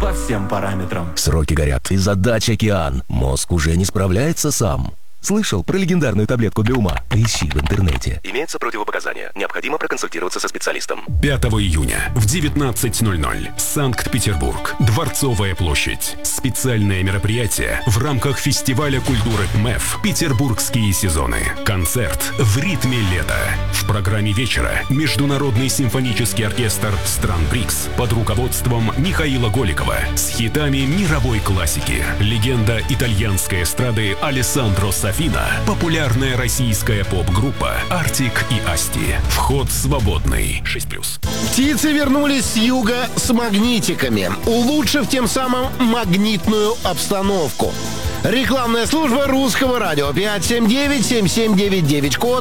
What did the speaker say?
по всем параметрам. Сроки горят, и задач океан. Мозг уже не справляется сам. Слышал про легендарную таблетку для ума? Поищи в интернете. Имеются противопоказания. Необходимо проконсультироваться со специалистом. 5 июня в 19:00. Санкт-Петербург. Дворцовая площадь. Специальное мероприятие в рамках фестиваля культуры МЭФ «Петербургские сезоны». Концерт в ритме лета. В программе вечера Международный симфонический оркестр стран БРИКС под руководством Михаила Голикова с хитами мировой классики. Легенда итальянской эстрады Алессандро Сафина. Популярная российская поп-группа Артик и Асти. Вход свободный. 6+. Птицы вернулись с юга с магнитиками, улучшив тем самым магнитную обстановку. Рекламная служба Русского радио 579-7799, код